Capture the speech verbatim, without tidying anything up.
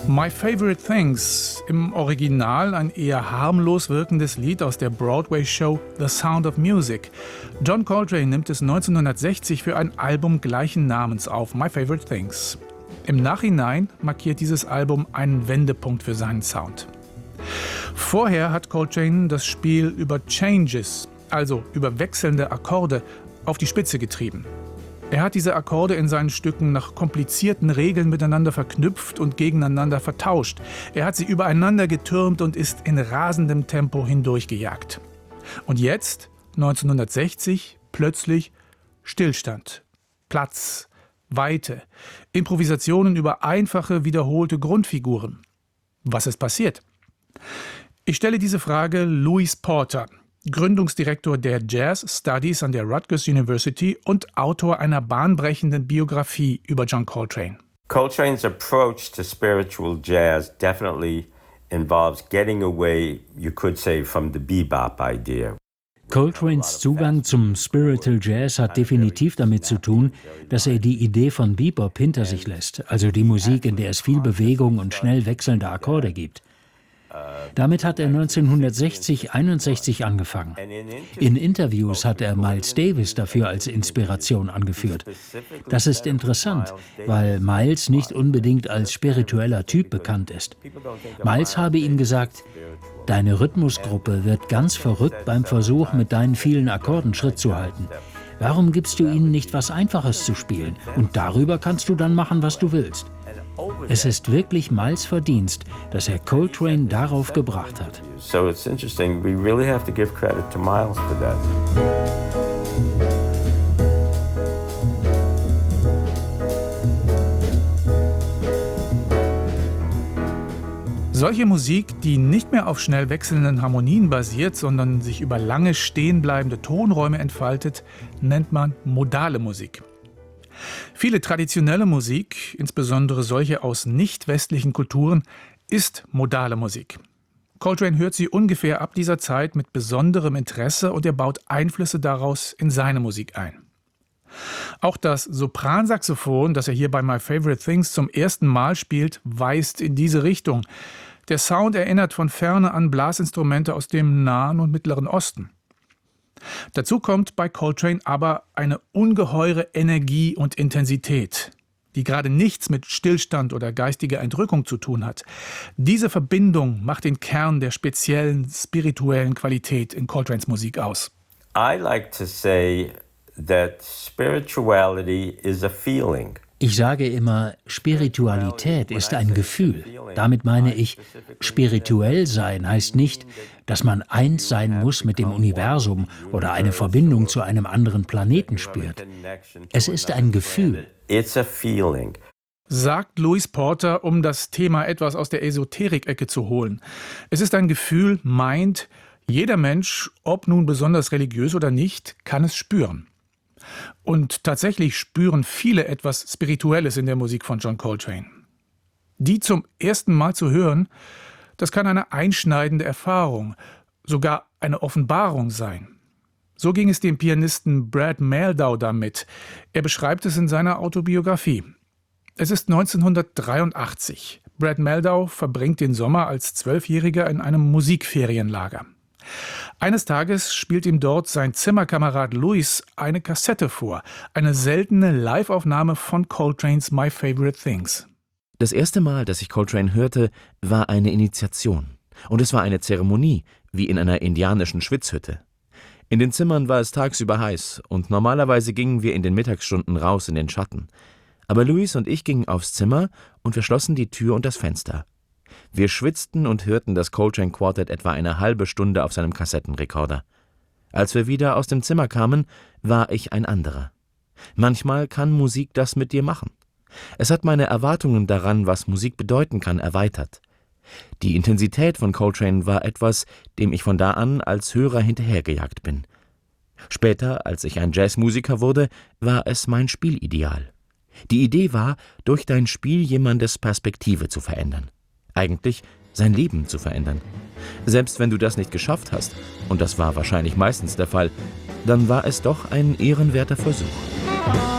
My Favorite Things, im Original ein eher harmlos wirkendes Lied aus der Broadway-Show The Sound of Music. John Coltrane nimmt es neunzehnhundertsechzig für ein Album gleichen Namens auf, My Favorite Things. Im Nachhinein markiert dieses Album einen Wendepunkt für seinen Sound. Vorher hat Coltrane das Spiel über Changes, also über wechselnde Akkorde, auf die Spitze getrieben. Er hat diese Akkorde in seinen Stücken nach komplizierten Regeln miteinander verknüpft und gegeneinander vertauscht. Er hat sie übereinander getürmt und ist in rasendem Tempo hindurchgejagt. Und jetzt, neunzehnhundertsechzig, plötzlich Stillstand, Platz, Weite, Improvisationen über einfache, wiederholte Grundfiguren. Was ist passiert? Ich stelle diese Frage Louis Porter, Gründungsdirektor der Jazz Studies an der Rutgers University und Autor einer bahnbrechenden Biografie über John Coltrane. Coltrane's approach to spiritual jazz definitely involves getting away, you could say, from the bebop idea. Coltranes Zugang zum Spiritual Jazz hat definitiv damit zu tun, dass er die Idee von Bebop hinter sich lässt, also die Musik, in der es viel Bewegung und schnell wechselnde Akkorde gibt. Damit hat er neunzehnhundertsechzig einundsechzig angefangen. In Interviews hat er Miles Davis dafür als Inspiration angeführt. Das ist interessant, weil Miles nicht unbedingt als spiritueller Typ bekannt ist. Miles habe ihm gesagt, deine Rhythmusgruppe wird ganz verrückt beim Versuch, mit deinen vielen Akkorden Schritt zu halten. Warum gibst du ihnen nicht was Einfaches zu spielen? Und darüber kannst du dann machen, was du willst. Es ist wirklich Miles' Verdienst, dass er Coltrane darauf gebracht hat. So it's interesting. We really have to give credit to Miles for that. Solche Musik, die nicht mehr auf schnell wechselnden Harmonien basiert, sondern sich über lange stehenbleibende Tonräume entfaltet, nennt man modale Musik. Viele traditionelle Musik, insbesondere solche aus nicht-westlichen Kulturen, ist modale Musik. Coltrane hört sie ungefähr ab dieser Zeit mit besonderem Interesse und er baut Einflüsse daraus in seine Musik ein. Auch das Sopransaxophon, das er hier bei My Favorite Things zum ersten Mal spielt, weist in diese Richtung. Der Sound erinnert von ferne an Blasinstrumente aus dem Nahen und Mittleren Osten. Dazu kommt bei Coltrane aber eine ungeheure Energie und Intensität, die gerade nichts mit Stillstand oder geistiger Entrückung zu tun hat. Diese Verbindung macht den Kern der speziellen spirituellen Qualität in Coltranes Musik aus. I like to say that spirituality is a feeling. Ich sage immer, Spiritualität ist ein Gefühl. Damit meine ich, spirituell sein heißt nicht, dass man eins sein muss mit dem Universum oder eine Verbindung zu einem anderen Planeten spürt. Es ist ein Gefühl. It's a feeling. Sagt Louis Porter, um das Thema etwas aus der Esoterik-Ecke zu holen. Es ist ein Gefühl, meint, jeder Mensch, ob nun besonders religiös oder nicht, kann es spüren. Und tatsächlich spüren viele etwas Spirituelles in der Musik von John Coltrane. Die zum ersten Mal zu hören, das kann eine einschneidende Erfahrung, sogar eine Offenbarung sein. So ging es dem Pianisten Brad Mehldau damit. Er beschreibt es in seiner Autobiografie. Es ist neunzehnhundertdreiundachtzig. Brad Mehldau verbringt den Sommer als Zwölfjähriger in einem Musikferienlager. Eines Tages spielt ihm dort sein Zimmerkamerad Louis eine Kassette vor, eine seltene Liveaufnahme von Coltranes My Favorite Things. Das erste Mal, dass ich Coltrane hörte, war eine Initiation. Und es war eine Zeremonie, wie in einer indianischen Schwitzhütte. In den Zimmern war es tagsüber heiß und normalerweise gingen wir in den Mittagsstunden raus in den Schatten. Aber Louis und ich gingen aufs Zimmer und wir schlossen die Tür und das Fenster. Wir schwitzten und hörten das Coltrane Quartet etwa eine halbe Stunde auf seinem Kassettenrekorder. Als wir wieder aus dem Zimmer kamen, war ich ein anderer. Manchmal kann Musik das mit dir machen. Es hat meine Erwartungen daran, was Musik bedeuten kann, erweitert. Die Intensität von Coltrane war etwas, dem ich von da an als Hörer hinterhergejagt bin. Später, als ich ein Jazzmusiker wurde, war es mein Spielideal. Die Idee war, durch dein Spiel jemandes Perspektive zu verändern. Eigentlich sein Leben zu verändern. Selbst wenn du das nicht geschafft hast, und das war wahrscheinlich meistens der Fall, dann war es doch ein ehrenwerter Versuch.